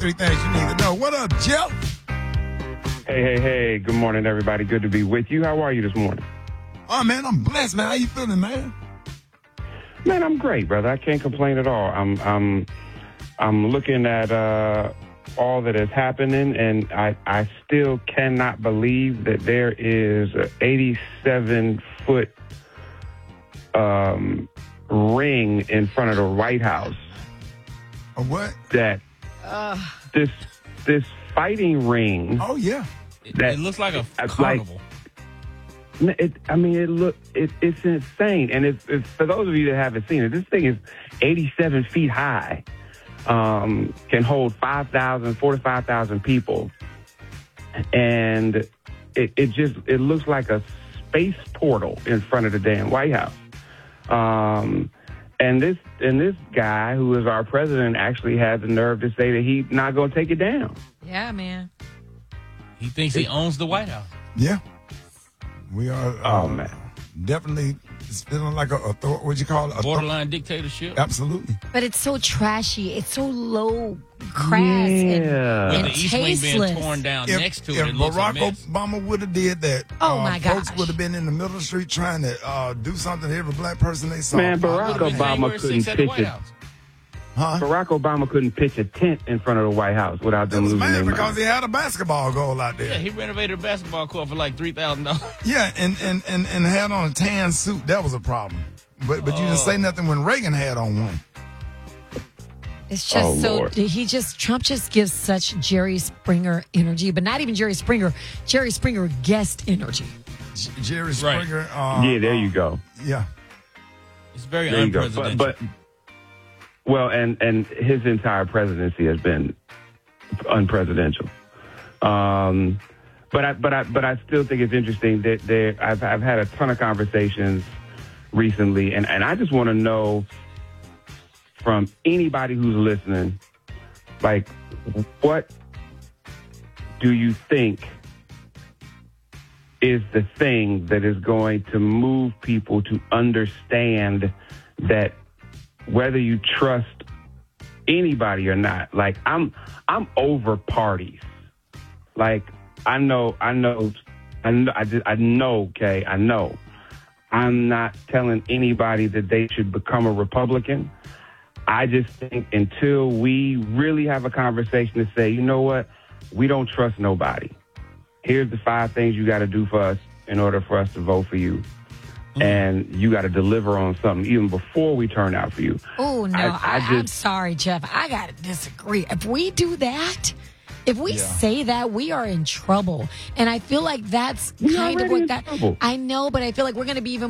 three things you need to know. What up, Jeff? Hey. Good morning, everybody. Good to be with you. How are you this morning? Oh, man, I'm blessed, man. How you feeling, man? Man, I'm great, brother. I can't complain at all. I'm looking at all that is happening, and I still cannot believe that there is an 87-foot ring in front of the White House. A what? That this fighting ring. Oh, yeah. It looks like a carnival. It's insane. And it's for those of you that haven't seen it, this thing is 87 feet high, can hold 4,000 to 5,000 people. And it looks like a space portal in front of the damn White House. And this guy, who is our president, actually had the nerve to say that he's not going to take it down. Yeah, man. He thinks he owns the White House. Yeah. We are man. Definitely it's feeling like what you call it? Borderline dictatorship. Absolutely. But it's so trashy. It's so low, crass, Yeah. and With the East Wing tasteless. being torn down next to If it looks a Barack mess. Obama would have did that, Oh, my folks gosh. would have been in the middle of the street trying to do something to every black person they saw. Man, Barack Would've been Obama January couldn't 6th at the pitch White it. House. Huh? Barack Obama couldn't pitch a tent in front of the White House without It them was losing their mad because mind. he had a basketball goal out Yeah, there. he renovated a basketball court for like $3,000. Yeah, and had on a tan suit. That was a problem. But you didn't say nothing when Reagan had on one. It's just Oh, so Lord. Trump just gives such Jerry Springer energy, but not even Jerry Springer guest energy. Jerry Right. Springer. Yeah, there you go. Yeah. It's very There you go. unpresidential. Well, and his entire presidency has been unpresidential. But I still think it's interesting that I've had a ton of conversations recently, and I just want to know from anybody who's listening, like, what do you think is the thing that is going to move people to understand that whether you trust anybody or not, like I'm over parties. Like I know. Okay, I know. I'm not telling anybody that they should become a Republican. I just think until we really have a conversation to say, you know what, we don't trust nobody. Here's the 5 things you got to do for us in order for us to vote for you. And you got to deliver on something even before we turn out for you. Oh, no. I'm sorry, Jeff. I got to disagree. If we do that, if we say that, we are in trouble. And I feel like that's kind of what that. trouble. I know, but I feel like we're going to be even